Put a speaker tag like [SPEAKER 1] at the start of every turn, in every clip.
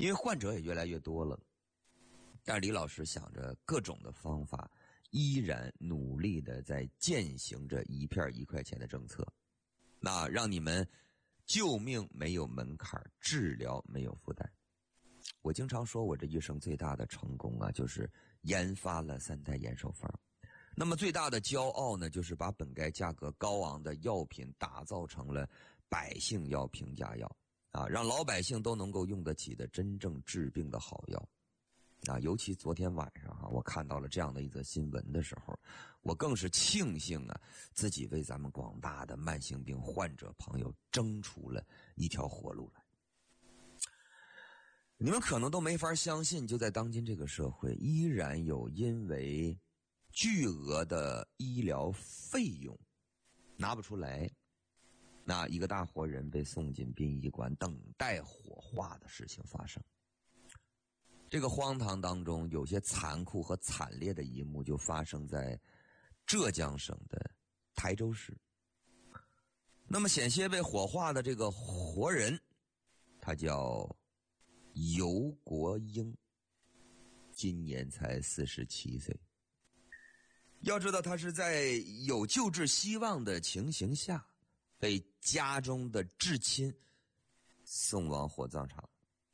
[SPEAKER 1] 因为患者也越来越多了，但是李老师想着各种的方法，依然努力的在践行着一片1块钱的政策，那让你们救命没有门槛，治疗没有负担。我经常说我这一生最大的成功啊，就是研发了3代延寿方。那么最大的骄傲呢，就是把本该价格高昂的药品打造成了百姓要平价药啊，让老百姓都能够用得起的真正治病的好药啊。尤其昨天晚上我看到了这样的一则新闻的时候，我更是庆幸啊，自己为咱们广大的慢性病患者朋友争出了一条活路来。你们可能都没法相信，就在当今这个社会，依然有因为巨额的医疗费用拿不出来，那一个大活人被送进殡仪馆等待火化的事情发生。这个荒唐当中，有些残酷和惨烈的一幕就发生在浙江省的台州市。那么险些被火化的这个活人，他叫尤国英，今年才47岁。要知道他是在有救治希望的情形下，被家中的至亲送往火葬场。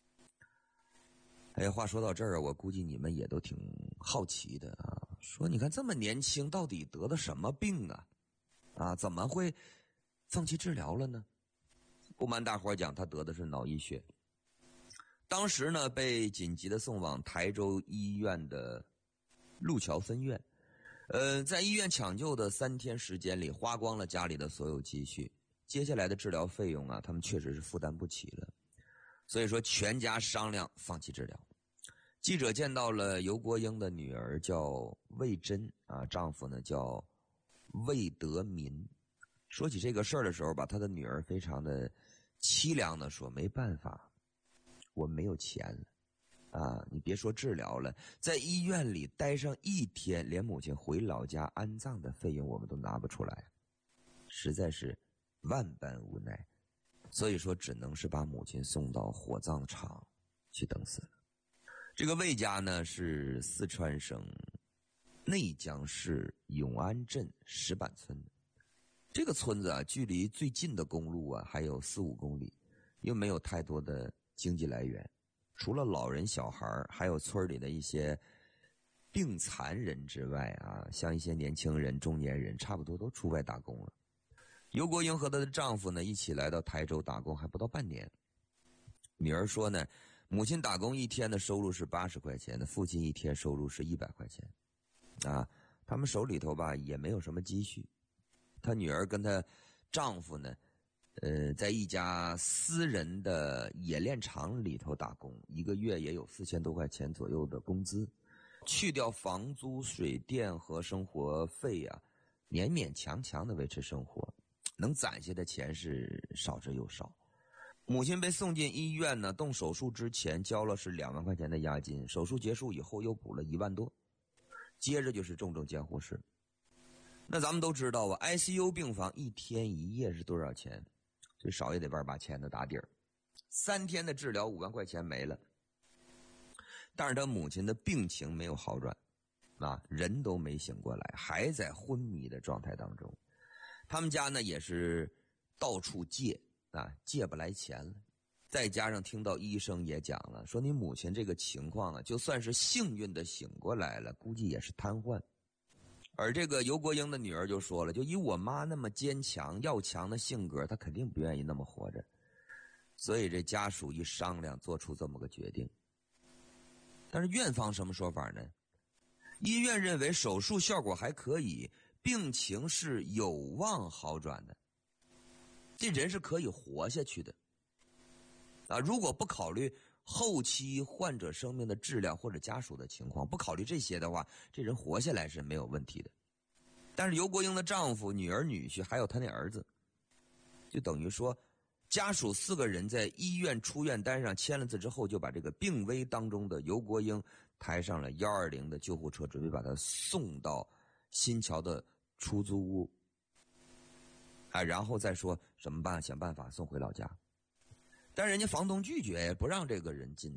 [SPEAKER 1] 哎呀，话说到这儿，我估计你们也都挺好奇的啊，说你看这么年轻，到底得的什么病啊？怎么会放弃治疗了呢？不瞒大伙讲，他得的是脑溢血。当时呢，被紧急的送往台州医院的路桥分院。在医院抢救的3天时间里，花光了家里的所有积蓄，接下来的治疗费用啊，他们确实是负担不起了，所以说全家商量放弃治疗。记者见到了尤国英的女儿叫魏珍啊，丈夫呢叫魏德民。说起这个事儿的时候吧，他的女儿非常的凄凉的说，没办法，我没有钱了啊！你别说治疗了，在医院里待上1天，连母亲回老家安葬的费用我们都拿不出来，实在是万般无奈，所以说只能是把母亲送到火葬场去等死了。这个魏家呢是四川省内江市永安镇石板村的。这个村子啊，距离最近的公路啊还有4-5公里，又没有太多的经济来源，除了老人小孩，还有村里的一些病残人之外啊，像一些年轻人、中年人，差不多都出外打工了。尤国英和她的丈夫呢，一起来到台州打工，还不到半年。女儿说呢，母亲打工1天的收入是80块钱的，父亲1天收入是100块钱，啊，他们手里头吧也没有什么积蓄。她女儿跟她丈夫呢，在一家私人的冶炼厂里头打工，1个月也有4000多块钱左右的工资，去掉房租、水电和生活费啊，勉勉强强的维持生活，能攒下的钱是少之又少。母亲被送进医院呢，动手术之前交了是2万块钱的押金，手术结束以后又补了1万多，接着就是重症监护室。那咱们都知道啊 ，ICU 病房1天1夜是多少钱？最少也得18000的打底儿，3天的治疗5万块钱没了。但是他母亲的病情没有好转，啊，人都没醒过来，还在昏迷的状态当中。他们家呢也是到处借啊，借不来钱了。再加上听到医生也讲了，说你母亲这个情况啊，就算是幸运的醒过来了，估计也是瘫痪。而这个尤国英的女儿就说了，就以我妈那么坚强要强的性格，她肯定不愿意那么活着。所以这家属一商量，做出这么个决定。但是院方什么说法呢？医院认为手术效果还可以，病情是有望好转的，这人是可以活下去的啊！如果不考虑后期患者生命的质量或者家属的情况，不考虑这些的话，这人活下来是没有问题的。但是尤国英的丈夫、女儿、女婿还有他那儿子，就等于说家属4个人在医院出院单上签了字之后，就把这个病危当中的尤国英抬上了120的救护车，准备把他送到新桥的出租屋啊，然后再说什么办，想办法送回老家。但人家房东拒绝，不让这个人进